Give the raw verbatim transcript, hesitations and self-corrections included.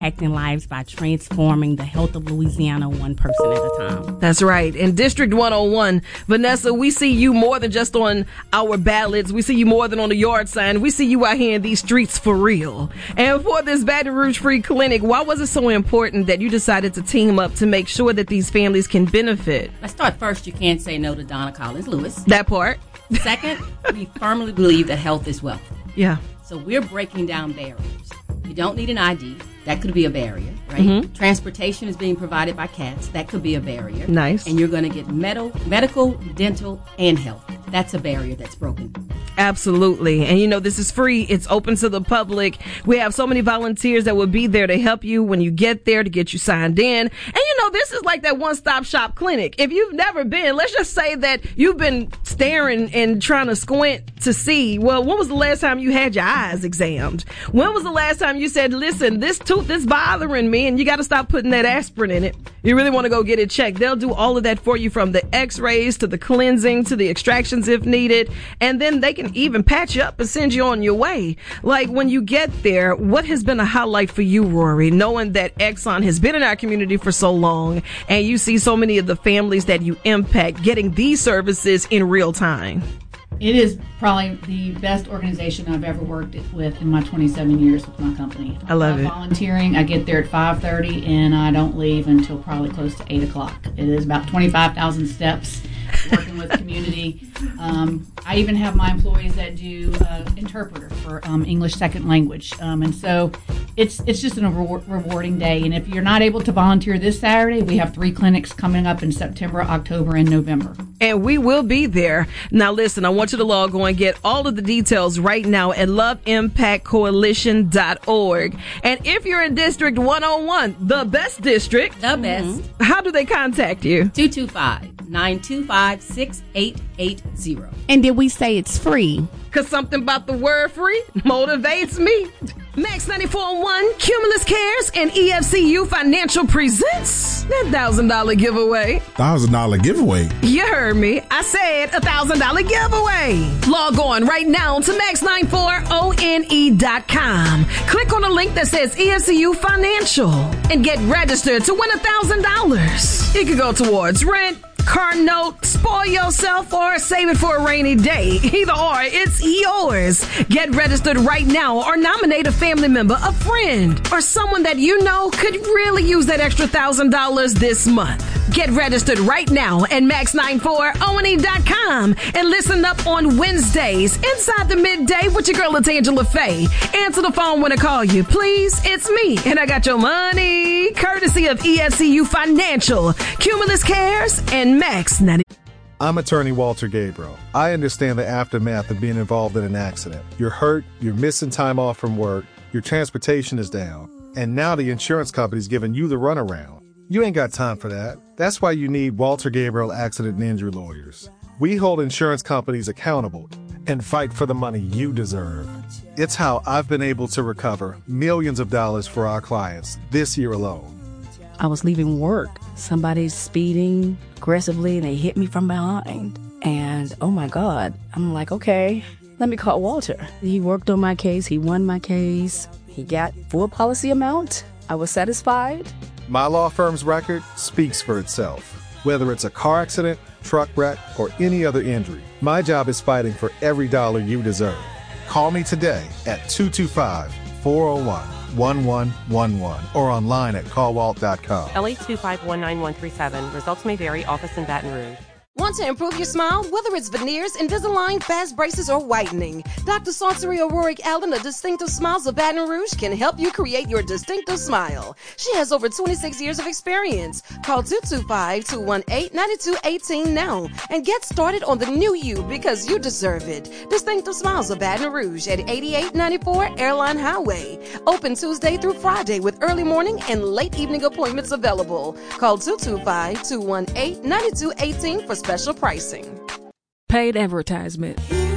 Impacting lives by transforming the health of Louisiana one person at a time. That's right. In District one oh one, Vanessa, we see you more than just on our ballots. We see you more than on the yard sign. We see you out here in these streets for real. And for this Baton Rouge Free Clinic, why was it so important that you decided to team up to make sure that these families can benefit? Let's start first. You can't say no to Donna Collins Lewis. That part. Second, we firmly believe that health is wealth. Yeah. So we're breaking down barriers. You don't need an I D. That could be a barrier, right? Mm-hmm. Transportation is being provided by CATS. That could be a barrier. Nice. And you're going to get med- medical, dental, and health. That's a barrier that's broken. Absolutely. And you know, this is free. It's open to the public. We have so many volunteers that will be there to help you when you get there, to get you signed in. And you know, this is like that one-stop shop clinic. If you've never been, let's just say that you've been staring and trying to squint to see, well, when was the last time you had your eyes examined? When was the last time you said, listen, this tooth is bothering me and you got to stop putting that aspirin in it? You really want to go get it checked. They'll do all of that for you, from the x-rays to the cleansing to the extractions if needed. And then they can even patch you up and send you on your way. Like, when you get there, what has been a highlight for you, Rory, knowing that Exxon has been in our community for so long and you see so many of the families that you impact getting these services in real time? It is probably the best organization I've ever worked with in my twenty-seven years with my company. I love it. Volunteering, I get there at five thirty and I don't leave until probably close to eight o'clock. It is about twenty-five thousand steps working with community. Um, I even have my employees that do uh, interpreter for um, English second language. Um, and so it's it's just a re- rewarding day. And if you're not able to volunteer this Saturday, we have three clinics coming up in September, October, and November. And we will be there. Now, listen, I want you to log on and get all of the details right now at love impact coalition dot org. And if you're in District one oh one, the best district, The best. how do they contact you? two two five, nine two five, six eight eight zero. And did we say it's free? Because something about the word free motivates me. Max ninety-four point one, Cumulus Cares, and E F C U Financial presents that one thousand dollars giveaway. one thousand dollars giveaway? You heard me. I said a one thousand dollars giveaway. Log on right now to max ninety-four one dot com. Click on the link that says E F C U Financial and get registered to win one thousand dollars. It could go towards rent, car note, spoil yourself, or save it for a rainy day. Either or, it's yours. Get registered right now or nominate a family member, a friend, or someone that you know could really use that extra one thousand dollars this month. Get registered right now at max ninety-four one dot com and listen up on Wednesdays inside the midday with your girl, it's Angela Faye. Answer the phone when I call you. Please, it's me, and I got your money. Courtesy of E F C U Financial, Cumulus Cares, and Max ninety. I'm attorney Walter Gabriel. I understand the aftermath of being involved in an accident. You're hurt, you're missing time off from work, your transportation is down, and now the insurance company's giving you the runaround. You ain't got time for that. That's why you need Walter Gabriel Accident and Injury Lawyers. We hold insurance companies accountable and fight for the money you deserve. It's how I've been able to recover millions of dollars for our clients this year alone. I was leaving work. Somebody's speeding aggressively and they hit me from behind. And oh my God, I'm like, okay, let me call Walter. He worked on my case. He won my case. He got full policy amount. I was satisfied. My law firm's record speaks for itself. Whether it's a car accident, truck wreck, or any other injury, my job is fighting for every dollar you deserve. Call me today at two two five, four oh one, one one one one or online at call walt dot com. L eight two five one nine one three seven. Results may vary. Office in Baton Rouge. Want to improve your smile? Whether it's veneers, Invisalign, fast braces, or whitening, Doctor Saucery Auroric Allen of Distinctive Smiles of Baton Rouge can help you create your distinctive smile. She has over twenty-six years of experience. Call two two five, two one eight, nine two one eight now and get started on the new you because you deserve it. Distinctive Smiles of Baton Rouge at eighty-eight ninety-four Airline Highway. Open Tuesday through Friday with early morning and late evening appointments available. Call two two five, two one eight, nine two one eight for special pricing. Paid advertisement.